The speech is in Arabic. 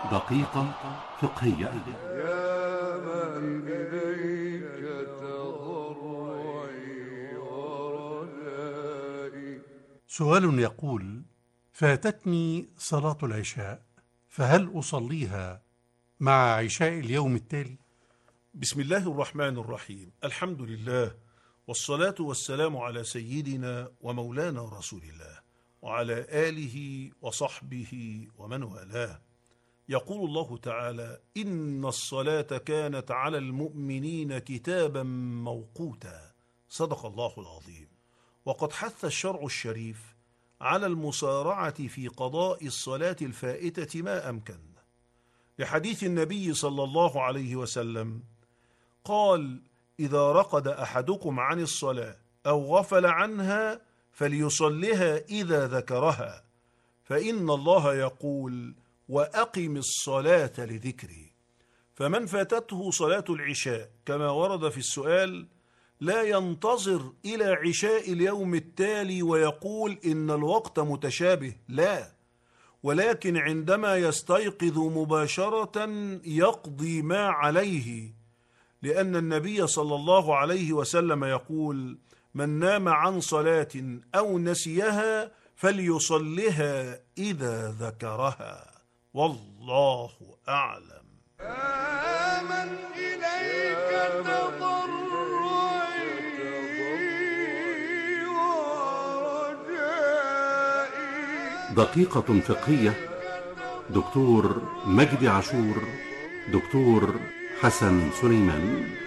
دقيقة فقهية. يا من إليك تضرعي ورجائي. سؤال يقول: فاتتني صلاة العشاء، فهل أصليها مع عشاء اليوم التالي؟ بسم الله الرحمن الرحيم. الحمد لله، والصلاة والسلام على سيدنا ومولانا رسول الله وعلى آله وصحبه ومن والاه. يقول الله تعالى: إن الصلاة كانت على المؤمنين كتابا موقوتا. صدق الله العظيم. وقد حث الشرع الشريف على المسارعة في قضاء الصلاة الفائتة ما أمكن، لحديث النبي صلى الله عليه وسلم قال: إذا رقد أحدكم عن الصلاة أو غفل عنها فليصلها إذا ذكرها، فإن الله يقول: وأقم الصلاة لذكري. فمن فاتته صلاة العشاء كما ورد في السؤال لا ينتظر إلى عشاء اليوم التالي ويقول إن الوقت متشابه، لا، ولكن عندما يستيقظ مباشرة يقضي ما عليه، لأن النبي صلى الله عليه وسلم يقول: من نام عن صلاة أو نسيها فليصلها إذا ذكرها، والله أعلم. يا من إليك تضرعي ورجائي. دقيقة فقهية. دكتور مجدي عاشور، دكتور حسن سليمان.